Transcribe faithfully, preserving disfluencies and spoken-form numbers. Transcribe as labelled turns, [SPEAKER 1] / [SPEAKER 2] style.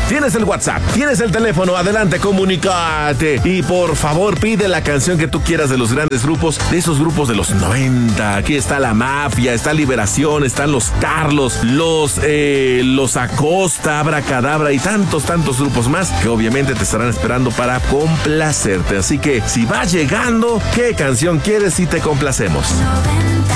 [SPEAKER 1] Tienes el WhatsApp, tienes el teléfono, adelante, comunícate. Y por favor, pide la canción que tú quieras de los grandes grupos, de esos grupos de los noventa. Aquí está La Mafia, está Liberación, están los Carlos, los, eh, los Acosta, Abracadabra y tantos, tantos grupos más que obviamente te estarán esperando para complacerte. Así que si vas llegando, ¿qué canción quieres y te complacemos?